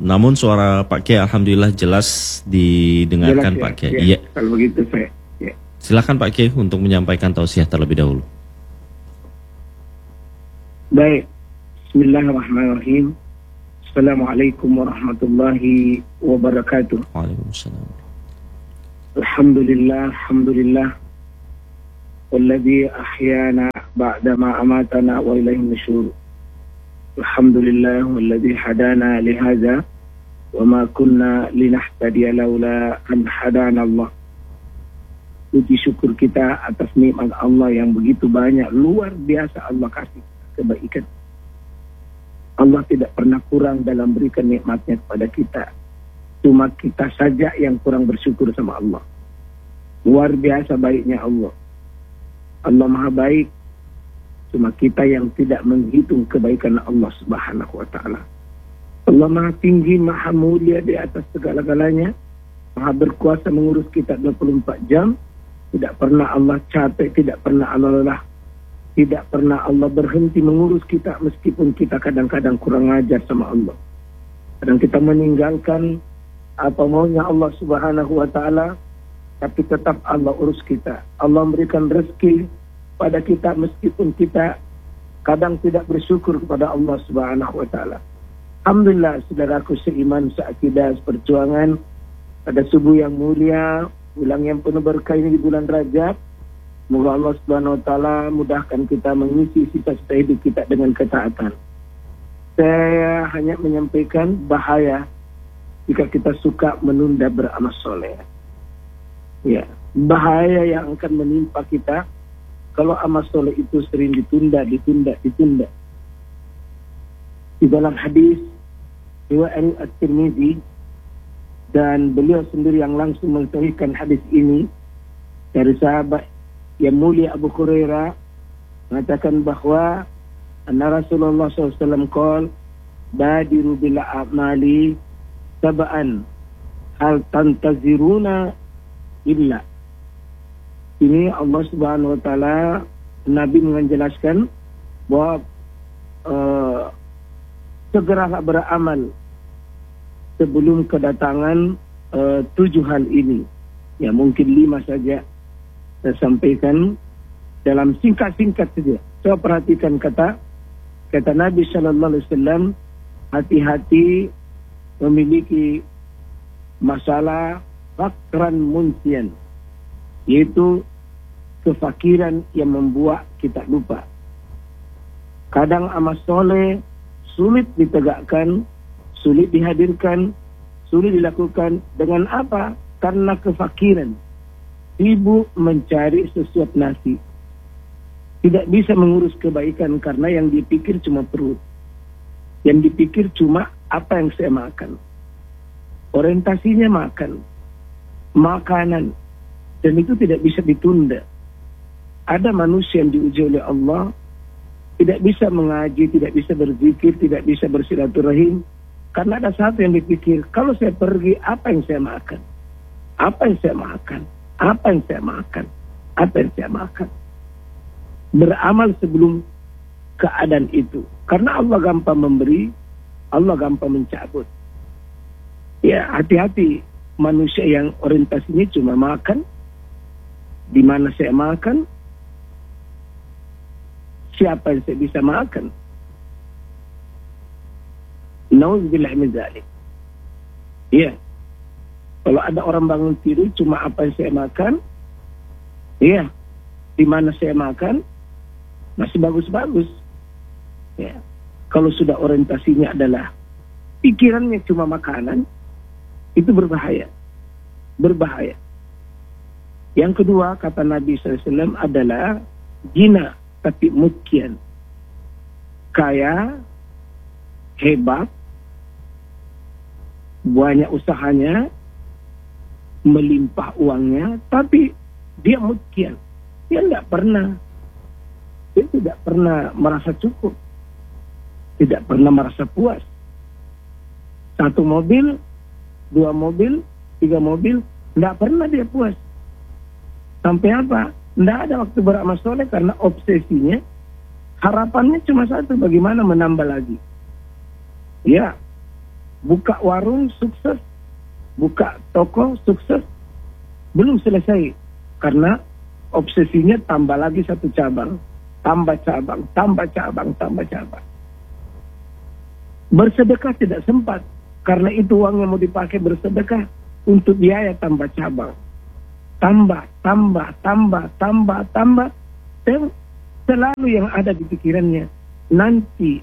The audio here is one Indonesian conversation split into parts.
Namun suara Pak Kiai alhamdulillah jelas didengarkan, jelas, Pak Kiai. Iya. Kalau begitu saya. Ya. Silakan Pak Kiai untuk menyampaikan tausiah terlebih dahulu. Baik. Bismillahirrahmanirrahim. Assalamualaikum warahmatullahi wabarakatuh. Waalaikumsalam. Alhamdulillah, alhamdulillah. Walladzi ahyana ba'dama amatana wa ilaihin nusyur. Alhamdulillah walladzi hadana lihadza wa ma kunna linahtadiya laula an hadana Allah. Puji syukur kita atas nikmat Allah yang begitu banyak, luar biasa Allah kasih kebaikan. Allah tidak pernah kurang dalam berikan nikmatnya kepada kita. Cuma kita saja yang kurang bersyukur sama Allah. Luar biasa baiknya Allah. Allah maha baik. Cuma kita yang tidak menghitung kebaikan Allah subhanahu wa ta'ala. Allah maha tinggi, maha mulia di atas segala-galanya. Maha berkuasa mengurus kita 24 jam. Tidak pernah Allah capek, tidak pernah Allah lelah. Tidak pernah Allah berhenti mengurus kita meskipun kita kadang-kadang kurang ajar sama Allah. Kadang kita meninggalkan apa maunya Allah subhanahu wa ta'ala, tapi tetap Allah urus kita. Allah memberikan rezeki pada kita meskipun kita kadang tidak bersyukur kepada Allah subhanahu wa ta'ala. Alhamdulillah saudaraku seiman, seakidah, seperjuangan, pada subuh yang mulia, bulan yang penuh berkah ini di bulan Rajab. Semoga Allah subhanahu wa ta'ala mudahkan kita mengisi sisa-sisa hidup kita dengan ketaatan. Saya hanya menyampaikan bahaya jika kita suka menunda beramal soleh. Ya, bahaya yang akan menimpa kita kalau amal soleh itu sering ditunda. Di dalam hadis riwayat At-Tirmidzi, dan beliau sendiri yang langsung mensahihkan hadis ini dari sahabat yang mulia Abu Hurairah, mengatakan bahwa anna Rasulullah SAW qol badiru bil a'mali sab'an hal tantaziruna illa. Ini Allah subhanahu wa ta'ala, Nabi menjelaskan bahwa segeralah beramal sebelum kedatangan 7 hal ini. Ya mungkin 5 saja saya sampaikan dalam singkat-singkat saja. Coba perhatikan kata Nabi sallallahu alaihi wasallam, hati-hati memiliki masalah fakran munsian, yaitu kefakiran yang membuat kita lupa. Kadang amal soleh sulit ditegakkan, sulit dihadirkan, sulit dilakukan. Dengan apa? Karena kefakiran. Sibuk mencari sesuap nasi. Tidak bisa mengurus kebaikan karena yang dipikir cuma perut. Yang dipikir cuma apa yang saya makan. Orientasinya makan. Makanan. Dan itu tidak bisa ditunda. Ada manusia yang diuji oleh Allah, tidak bisa mengaji, tidak bisa berzikir, tidak bisa bersilaturahim, karena ada satu yang dipikir, kalau saya pergi, apa yang saya makan? Apa yang saya makan? Apa yang saya makan? Apa yang saya makan? Beramal sebelum keadaan itu. Karena Allah gampang memberi, Allah gampang mencabut. Ya, hati-hati manusia yang orientasinya cuma makan. Di mana saya makan? Siapa yang saya bisa makan? Nauzubillah min dzalik. Ya. Kalau ada orang bangun tidur cuma apa yang saya makan? Ya. Di mana saya makan? Masih bagus-bagus. Ya. Kalau sudah orientasinya adalah pikirannya cuma makanan, itu berbahaya. Berbahaya. Yang kedua, kata Nabi SAW adalah gina tapi mukian. Kaya, hebat, banyak usahanya, melimpah uangnya, tapi dia mukian. Dia tidak pernah merasa cukup. Tidak pernah merasa puas. 1 mobil, 2 mobil, 3 mobil, tidak pernah dia puas. Sampai apa? Tidak ada waktu beramal soleh karena obsesinya, harapannya cuma satu, bagaimana menambah lagi. Ya, buka warung sukses, buka toko sukses, belum selesai. Karena obsesinya tambah lagi satu cabang, tambah cabang, tambah cabang, tambah cabang. Bersedekah tidak sempat, karena itu uang yang mau dipakai bersedekah untuk biaya tambah cabang. Tambah. Dan selalu yang ada di pikirannya, nanti.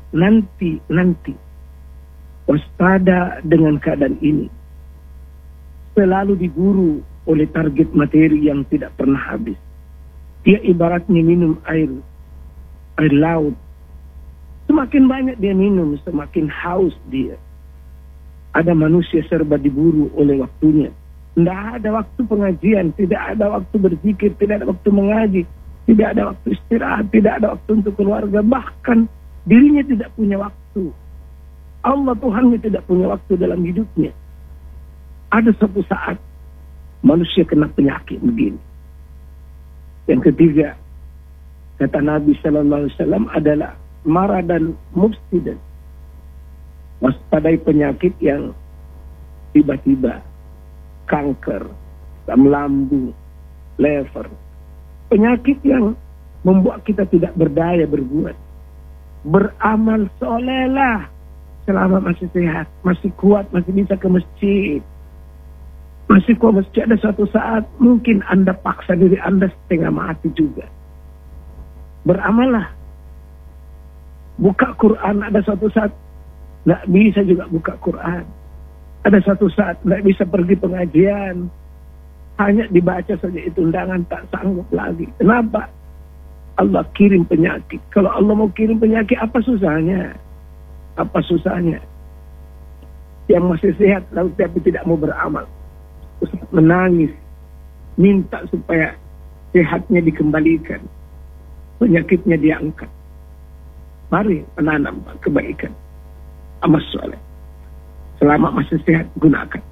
Waspada dengan keadaan ini. Selalu diburu oleh target materi yang tidak pernah habis. Dia ibaratnya minum air laut. Semakin banyak dia minum, semakin haus dia. Ada manusia serba diburu oleh waktunya. Tidak ada waktu pengajian, tidak ada waktu berzikir, tidak ada waktu mengaji, tidak ada waktu istirahat, tidak ada waktu untuk keluarga. Bahkan dirinya tidak punya waktu. Allah Tuhannya tidak punya waktu dalam hidupnya. Ada suatu saat manusia kena penyakit begini. Yang ketiga, kata Nabi Sallallahu Alaihi Wasallam adalah maradan mufsidan. Waspadai penyakit yang tiba-tiba, kanker, asam lambung, lever. Penyakit yang membuat kita tidak berdaya berbuat. Beramal solehlah selama masih sehat, masih kuat, masih bisa ke masjid. Masih kuat masjid, ada suatu saat mungkin Anda paksa diri Anda setengah mati juga. Beramallah. Buka Quran, ada suatu saat tidak bisa juga buka Quran. Ada suatu saat tidak bisa pergi pengajian. Hanya dibaca saja itu undangan, tak sanggup lagi. Kenapa? Allah kirim penyakit. Kalau Allah mau kirim penyakit, apa susahnya? Apa susahnya? Yang masih sehat lalu tapi tidak mau beramal. Terus menangis, minta supaya sehatnya dikembalikan, penyakitnya diangkat. Mari menanam kebaikan, amal soleh. Selama masih sehat, gunakan.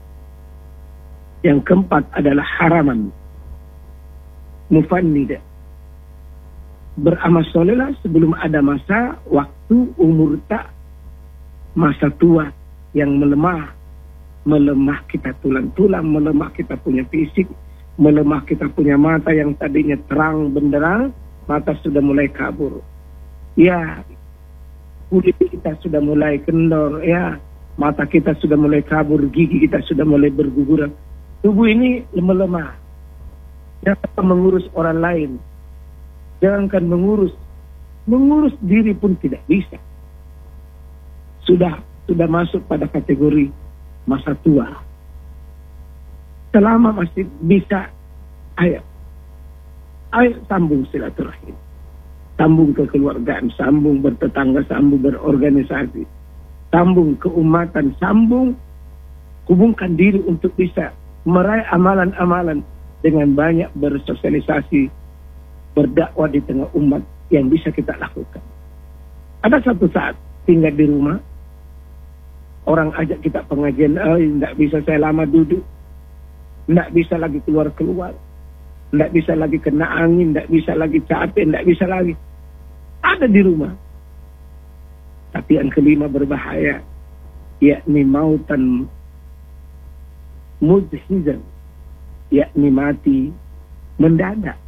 Yang keempat adalah haraman mufannida. Beramal solehlah sebelum ada masa, waktu, umur tak, masa tua yang melemah kita tulang-tulang, melemah kita punya fisik, melemah kita punya mata yang tadinya terang benderang, mata sudah mulai kabur. Ya, kulit kita sudah mulai kendor, ya, mata kita sudah mulai kabur, gigi kita sudah mulai berguguran. Tubuh ini melemah. Jangan mengurus orang lain. Jangankan mengurus diri pun tidak bisa. Sudah masuk pada kategori masa tua. Selama masih bisa, ayo sambung silaturahim, sambung kekeluargaan, sambung bertetangga, sambung berorganisasi, sambung keumatan, hubungkan diri untuk bisa meraih amalan-amalan dengan banyak bersosialisasi, berdakwah di tengah umat yang bisa kita lakukan. Ada satu saat tinggal di rumah, orang ajak kita pengajian, tidak bisa saya lama duduk, tidak bisa lagi keluar-keluar, tidak bisa lagi kena angin, tidak bisa lagi capek, tidak bisa lagi. Ada di rumah. Tapi yang kelima berbahaya, yakni mautan mudhizan, yakni mati mendadak.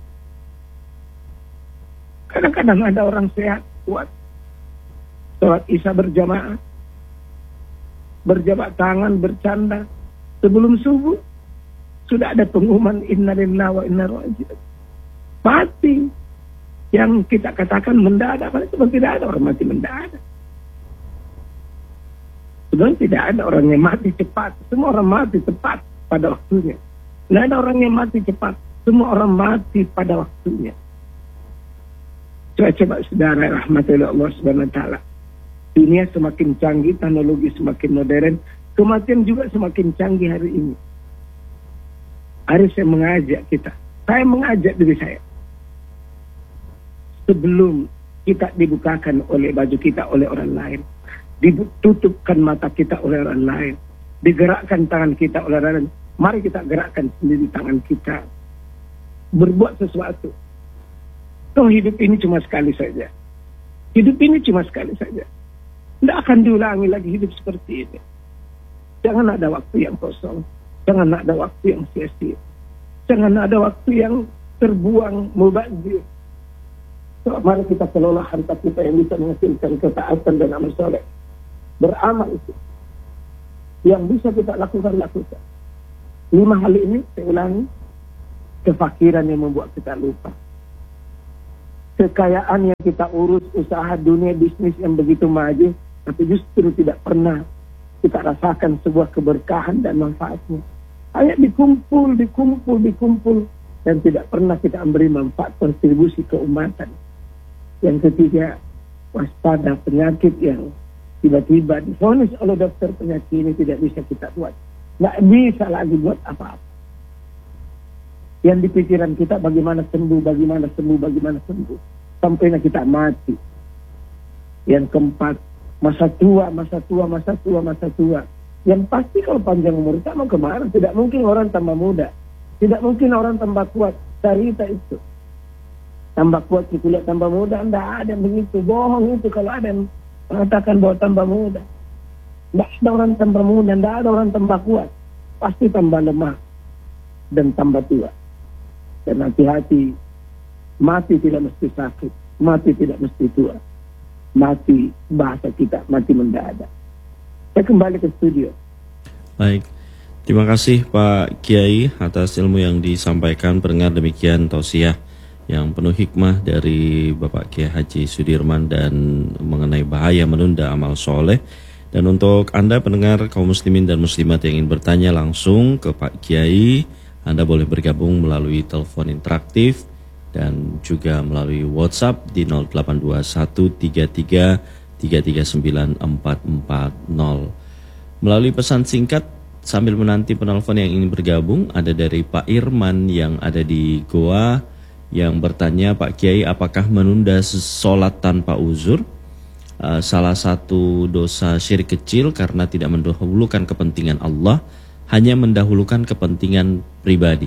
Kadang-kadang ada orang sehat, kuat, sholat isya berjamaah, berjabat tangan, bercanda. Sebelum subuh, sudah ada pengumuman inna lillahi wa inna ilaihi raji'un. Mati. Yang kita katakan mendadak, padahal tidak ada orang mati mendadak. Sebenarnya tidak ada orang yang mati cepat. Semua orang mati tepat pada waktunya. Tidak ada orang yang mati cepat. Semua orang mati pada waktunya. Coba saudara rahmatullah Allah subhanahu wa ta'ala. Dunia semakin canggih, teknologi semakin modern, kematian juga semakin canggih hari ini. Hari saya mengajak kita. Saya mengajak diri saya. Sebelum kita dibukakan oleh baju kita oleh orang lain, ditutupkan mata kita oleh orang lain, digerakkan tangan kita oleh orang lain, mari kita gerakkan sendiri tangan kita. Berbuat sesuatu. Toh hidup ini cuma sekali saja. Hidup ini cuma sekali saja. Tidak akan diulangi lagi hidup seperti ini. Jangan ada waktu yang kosong. Jangan ada waktu yang sia-sia. Jangan ada waktu yang terbuang mubazir. So, mari kita kelola harta kita yang bisa menghasilkan ketaatan dan amal soleh. Beramal itu. Yang bisa kita lakukan. 5 hal ini, saya ulangi. Kefakiran yang membuat kita lupa. Kekayaan yang kita urus, usaha dunia, bisnis yang begitu maju, tapi justru tidak pernah kita rasakan sebuah keberkahan dan manfaatnya. Hanya dikumpul, dan tidak pernah kita memberi manfaat kontribusi keumatan. Yang ketiga, waspada penyakit yang tiba-tiba divonis oleh dokter penyakit ini tidak bisa kita buat. Nggak bisa lagi buat apa-apa. Yang di pikiran kita bagaimana sembuh. Sampainya kita mati. Yang keempat, masa tua. Yang pasti kalau panjang umur kita mau kemana? Tidak mungkin orang tambah muda. Tidak mungkin orang tambah kuat. Cerita itu. Tambah kuat, kita lihat tambah muda. Tidak ada yang begitu. Bohong itu kalau ada yang mengatakan bahwa tambah muda. Tidak ada orang tambah muda. Tidak ada orang tambah kuat. Pasti tambah lemah. Dan tambah tua. Dan hati-hati. Mati tidak mesti sakit. Mati tidak mesti tua. Mati bahasa kita. Mati mendadak. Saya kembali ke studio. Baik. Terima kasih Pak Kiai atas ilmu yang disampaikan. Pendengar, demikian tausiah yang penuh hikmah dari Bapak Kiai Haji Sudirman dan mengenai bahaya menunda amal soleh. Dan untuk Anda pendengar kaum muslimin dan muslimat yang ingin bertanya langsung ke Pak Kiai, Anda boleh bergabung melalui telepon interaktif dan juga melalui WhatsApp di 082133339440. Melalui pesan singkat sambil menanti penelpon yang ingin bergabung, ada dari Pak Irman yang ada di Goa yang bertanya, Pak Kiai, apakah menunda sholat tanpa uzur salah satu dosa syirik kecil karena tidak mendahulukan kepentingan Allah, hanya mendahulukan kepentingan pribadi?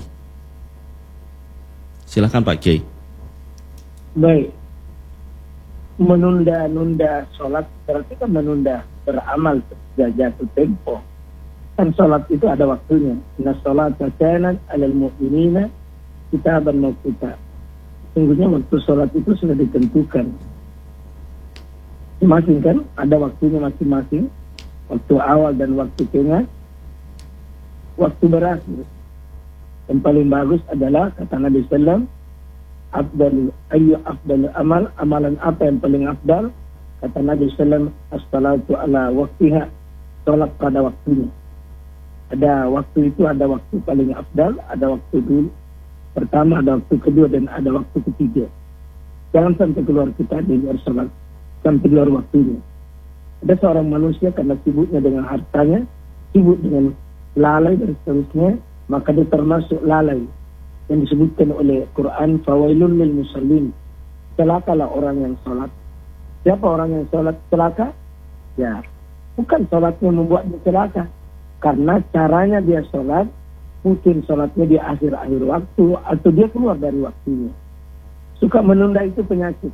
Silakan Pak Kiai. Baik. Menunda-nunda sholat berarti kan menunda beramal jatuh tempo. Kan sholat itu ada waktunya. Inna sholata kanat 'alal mu'minina kitaban mawquta. Sungguhnya waktu sholat itu sudah ditentukan. Masing-masing kan ada waktunya masing-masing. Waktu awal dan waktu tengah. Waktu berakhir. Yang paling bagus adalah kata Nabi sallallahu alaihi wasallam, amalan apa yang paling afdal? Kata Nabi sallallahu alaihi wasallam, as-salatu ala waqtiha, salat pada waktunya. Ada waktu itu, ada waktu paling afdal, ada waktu dulu pertama, ada waktu kedua, dan ada waktu ketiga. Jangan sampai keluar kita di luar salat, sampai keluar waktunya. Ada seorang manusia karena sibuknya dengan hartanya, sibuk dengan lalai dan seterusnya, maka dia termasuk lalai yang disebutkan oleh Quran, fawailun lil musallin. Celakalah orang yang salat. Siapa orang yang salat celaka? Ya, bukan salatnya membuat dia celaka, karena caranya dia salat, mungkin salatnya di akhir-akhir waktu atau dia keluar dari waktunya. Suka menunda itu penyakit.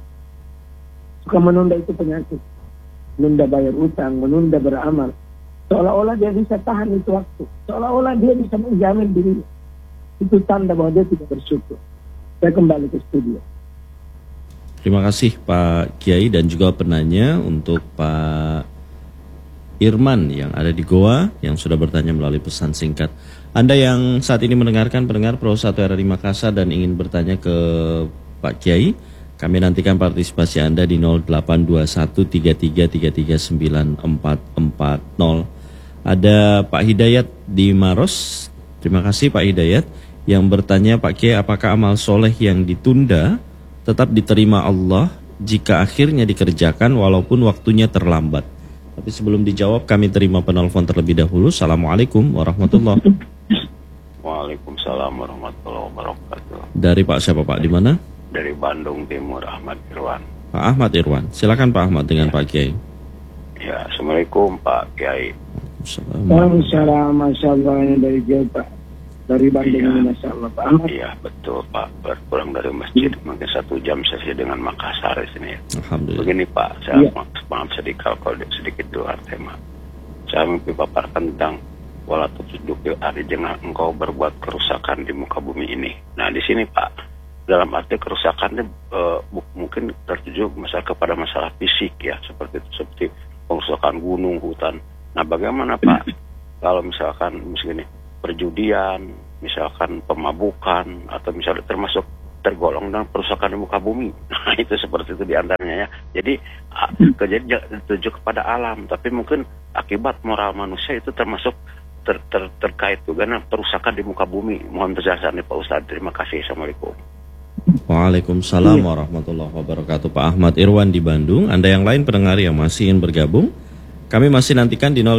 Menunda bayar utang, menunda beramal. Seolah-olah dia bisa tahan itu waktu. Seolah-olah dia bisa menjamin diri. Itu tanda bahwa dia tidak bersyukur. Saya kembali ke studio. Terima kasih Pak Kiai dan juga penanya untuk Pak Irman yang ada di Goa yang sudah bertanya melalui pesan singkat. Anda yang saat ini mendengarkan pendengar Pro 1 RRI Makassar dan ingin bertanya ke Pak Kiai, kami nantikan partisipasi Anda di 082133339440. Ada Pak Hidayat di Maros. Terima kasih Pak Hidayat yang bertanya, Pak Kiai, apakah amal soleh yang ditunda tetap diterima Allah jika akhirnya dikerjakan walaupun waktunya terlambat? Tapi sebelum dijawab, kami terima penelpon terlebih dahulu. Assalamualaikum warahmatullahi wabarakatuh. Waalaikumsalam warahmatullahi wabarakatuh. Dari Pak siapa Pak? Di mana? Dari Bandung Timur, Ahmad Irwan. Pak Ahmad Irwan. Silakan Pak Ahmad dengan Pak Kiai. Ya, Assalamualaikum Pak Kiai. Waalaikumsalam, Masya Allah, dari jauh Pak. Dari Bandung ini, Masya Allah Pak Ahmad. Iya, betul Pak. Berpulang dari masjid, mungkin 1 jam sesi dengan Makassar di sini. Alhamdulillah. Begini Pak, saya maaf sedikit keluar tema. saya mimpi paparkan tentang wala tujuduki ari jangan engkau berbuat kerusakan di muka bumi ini. Nah di sini Pak, dalam arti kerusakannya mungkin tertuju misalnya kepada masalah fisik ya, seperti itu, seperti pengrusakan gunung, hutan. Nah bagaimana Pak kalau misalkan perjudian, misalkan pemabukan, atau misalnya termasuk tergolong dalam perusakan di muka bumi. Nah itu seperti itu diantaranya ya. Jadi kejadian tertuju kepada alam, tapi mungkin akibat moral manusia itu termasuk terkait juga dengan perusakan di muka bumi. Mohon penjelasannya Pak Ustadz. Terima kasih. Assalamualaikum. Waalaikumsalam warahmatullahi wabarakatuh. Pak Ahmad Irwan di Bandung. Anda yang lain pendengar yang masih ingin bergabung, kami masih nantikan di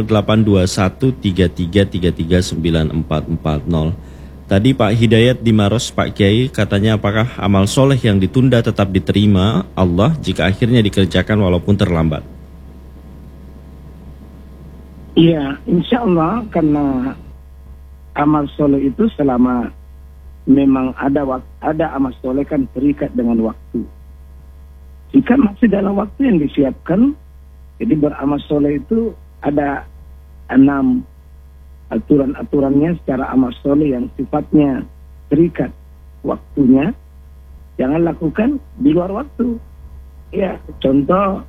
082133339440. Tadi Pak Hidayat di Maros, Pak Kiai, katanya apakah amal soleh yang ditunda tetap diterima Allah jika akhirnya dikerjakan walaupun terlambat? Iya, insya Allah, karena amal soleh itu selama memang ada amal soleh kan terikat dengan waktu. Jika masih dalam waktu yang disiapkan, jadi beramal soleh itu ada 6 aturan-aturannya secara amal soleh yang sifatnya terikat waktunya. Jangan lakukan di luar waktu. Ya, contoh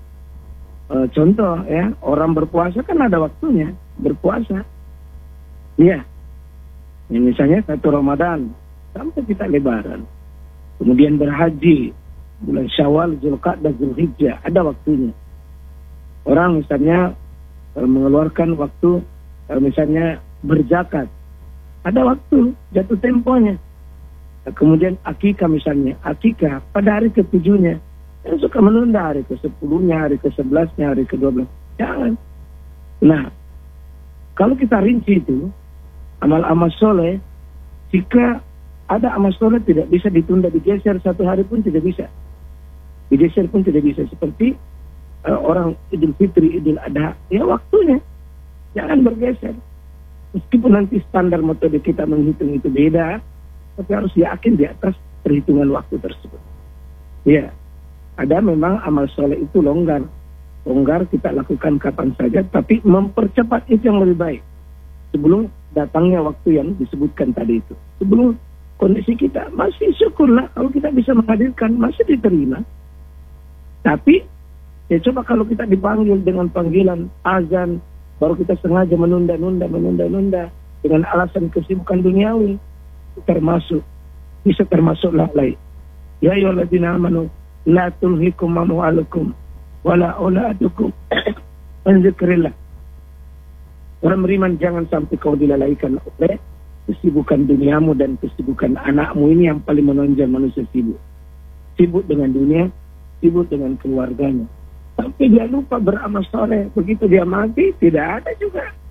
ya, orang berpuasa kan ada waktunya berpuasa. Ya, misalnya 1 Ramadan sampai kita Lebaran. Kemudian berhaji bulan Syawal, Zulqa'dah, Zulhijjah, ada waktunya. Orang misalnya mengeluarkan waktu, misalnya berzakat, ada waktu, jatuh temponya. Kemudian akikah misalnya, akikah pada hari ke-7-nya. Yang suka menunda hari ke-10-nya, hari ke-11-nya, hari ke-12. Jangan. Nah, kalau kita rinci itu, amal-amal soleh, jika ada amal soleh tidak bisa ditunda, digeser 1 hari pun tidak bisa. Digeser pun tidak bisa. Seperti orang Idul Fitri, Idul Adha, ya waktunya. Jangan bergeser. Meskipun nanti standar metode kita menghitung itu beda, tapi harus yakin di atas perhitungan waktu tersebut. Ya. Ada memang amal soleh itu longgar. Longgar kita lakukan kapan saja, tapi mempercepat itu yang lebih baik. Sebelum datangnya waktu yang disebutkan tadi itu. Sebelum kondisi kita, masih syukurlah kalau kita bisa menghadirkan, masih diterima. Tapi, ya coba kalau kita dipanggil dengan panggilan azan, baru kita sengaja menunda-nunda dengan alasan kesibukan duniawi, bisa termasuk lalai. Ya ayyuhalladzina amanu la tulhikum amwalukum wala auladukum an dzikrillah. Orang beriman, jangan sampai kau dilalaikan oleh kesibukan duniamu dan kesibukan anakmu. Ini yang paling menonjol manusia sibuk. Sibuk dengan dunia, sibuk dengan keluarganya. Sampai dia lupa beramal soleh. Begitu dia mati, tidak ada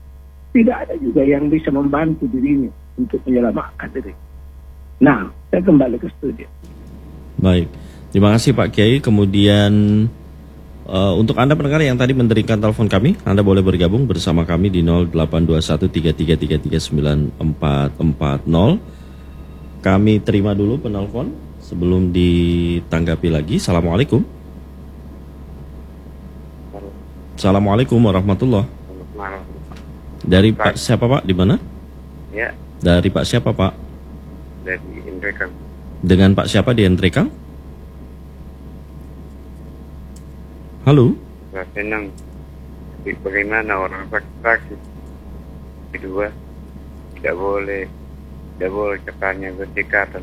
juga yang bisa membantu dirinya untuk menyelamatkan diri. Nah, saya kembali ke studio. Baik. Terima kasih Pak Kiai. Kemudian untuk Anda pendengar yang tadi menerima telepon kami, Anda boleh bergabung bersama kami di 082133339440. Kami terima dulu penelpon sebelum ditanggapi lagi. Assalamualaikum. Assalamualaikum warahmatullahi. Dari Pak siapa Pak? Di mana? Ya. Dari Pak siapa Pak? Dari Entrekang. Dengan Pak siapa di Entrekang? Halo? Gak senang. Bagaimana orang sakit? Kedua, tidak boleh cekarnya berdekatan.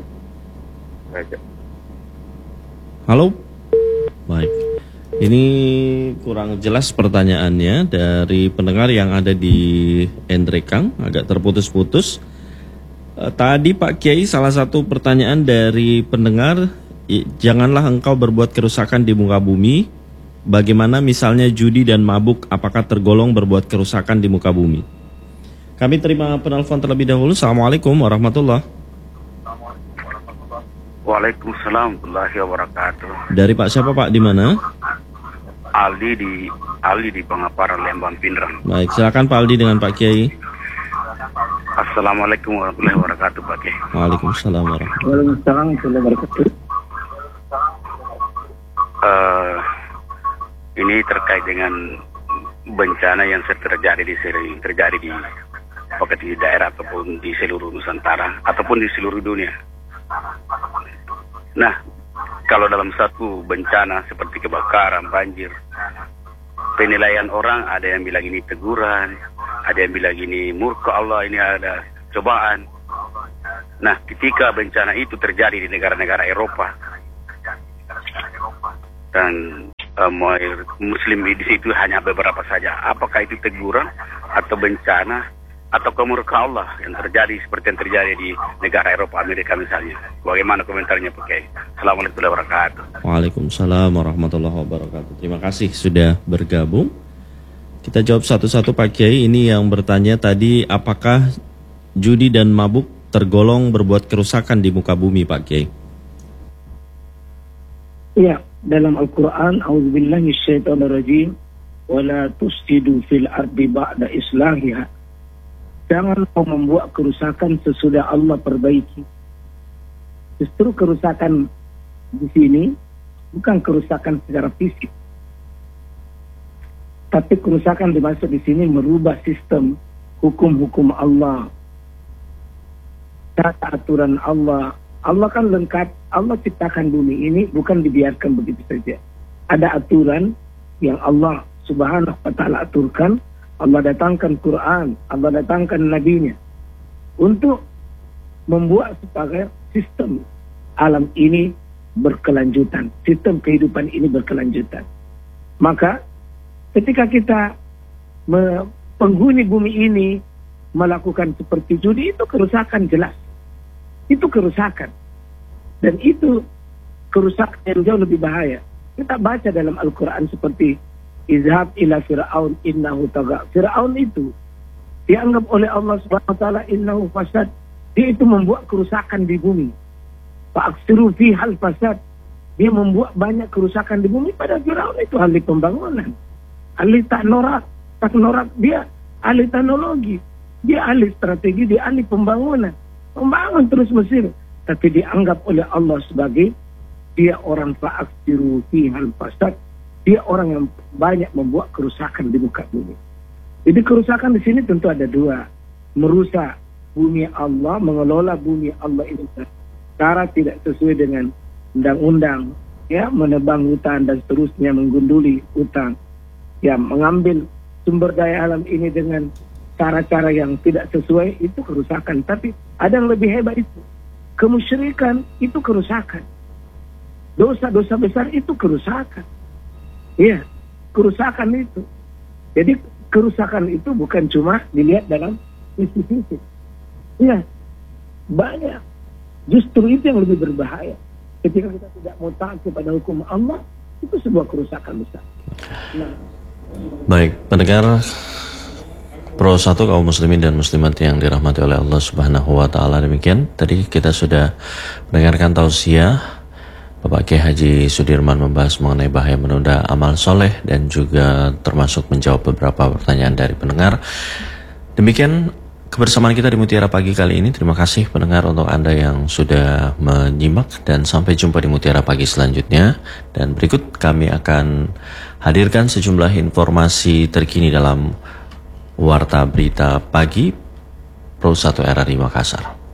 Halo? Baik. Ini kurang jelas pertanyaannya dari pendengar yang ada di Entrekang, agak terputus-putus. Tadi Pak Kiai salah satu pertanyaan dari pendengar, janganlah engkau berbuat kerusakan di muka bumi. Bagaimana misalnya judi dan mabuk, apakah tergolong berbuat kerusakan di muka bumi? Kami terima penelpon terlebih dahulu. Assalamualaikum warahmatullahi. Waalaikumsalam warahmatullahi wabarakatuh. Dari Pak siapa Pak, di mana? Ali di Pangaparan, Lembang, Pindrang. Baik, silakan Pak Aldi dengan Pak Kiai. Assalamualaikum warahmatullahi wabarakatuh Pak Kiai. Waalaikumsalam warahmatullahi Waalaikumsalam. Ini terkait dengan bencana yang terjadi di apakah di daerah ataupun di seluruh Nusantara ataupun di seluruh dunia. Nah, kalau dalam satu bencana seperti kebakaran, banjir, penilaian orang ada yang bilang ini teguran, ada yang bilang ini murka Allah, ini ada cobaan. Nah, ketika bencana itu terjadi di negara-negara Eropa dan Muslim di situ hanya beberapa saja, apakah itu teguran atau bencana atau kemurka Allah yang terjadi seperti yang terjadi di negara Eropa, Amerika misalnya? Bagaimana komentarnya Pak Kiai? Assalamualaikum warahmatullahi wabarakatuh. Waalaikumsalam warahmatullahi wabarakatuh. Terima kasih sudah bergabung. Kita jawab satu-satu Pak Kiai. Ini yang bertanya tadi, apakah judi dan mabuk tergolong berbuat kerusakan di muka bumi Pak Kiai? Ya, dalam Al-Quran, A'udzubillahi minasyaitonirrajim, wala tufsidu fil ardi ba'da islahiha. Jangan mau membuat kerusakan sesudah Allah perbaiki. Justru kerusakan di sini bukan kerusakan secara fisik, tapi kerusakan dimaksud di sini merubah sistem hukum-hukum Allah, tata aturan Allah. Allah kan lengkap. Allah ciptakan bumi ini bukan dibiarkan begitu saja. Ada aturan yang Allah Subhanahu wa ta'ala aturkan. Allah datangkan Quran, Allah datangkan Nabi-Nya untuk membuat supaya sistem alam ini berkelanjutan, sistem kehidupan ini berkelanjutan. Maka ketika kita penghuni bumi ini melakukan seperti judi, itu kerusakan jelas. Itu kerusakan. Dan itu kerusakan yang jauh lebih bahaya. Kita baca dalam Al-Quran seperti Izhab ila Fir'aun innahu tagha. Fir'aun itu dianggap oleh Allah Subhanahu wa taala innahu fasad. Dia itu membuat kerusakan di bumi. Fa'aksiru fihal fasad. Dia membuat banyak kerusakan di bumi. Pada Fir'aun itu ahli pembangunan, ahli teknorat, dia ahli teknologi, dia ahli strategi, dia ahli pembangunan, membangun terus Mesir. Tapi dianggap oleh Allah sebagai dia orang fa'aksiru fihal fasad. Dia orang yang banyak membuat kerusakan di muka bumi. Jadi kerusakan di sini tentu ada dua. Merusak bumi Allah, mengelola bumi Allah ini secara tidak sesuai dengan undang-undang, ya, menebang hutan dan seterusnya, menggunduli hutan, ya, mengambil sumber daya alam ini dengan cara-cara yang tidak sesuai, itu kerusakan. Tapi ada yang lebih hebat itu. Kemusyrikan itu kerusakan. Dosa-dosa besar itu kerusakan. Iya, kerusakan itu. Jadi kerusakan itu bukan cuma dilihat dalam sisi fisik. Iya, banyak. Justru itu yang lebih berbahaya. Ketika kita tidak mau taat kepada hukum Allah, itu sebuah kerusakan besar. Nah, baik, pendengar Pro 1 kaum muslimin dan muslimat yang dirahmati oleh Allah Subhanahu wa taala, demikian tadi kita sudah mendengarkan tausiah Bapak Kiai Haji Sudirman membahas mengenai bahaya menunda amal soleh dan juga termasuk menjawab beberapa pertanyaan dari pendengar. Demikian kebersamaan kita di Mutiara Pagi kali ini. Terima kasih pendengar untuk Anda yang sudah menyimak, dan sampai jumpa di Mutiara Pagi selanjutnya. Dan berikut kami akan hadirkan sejumlah informasi terkini dalam Warta Berita Pagi Pro 1 RRI Makassar.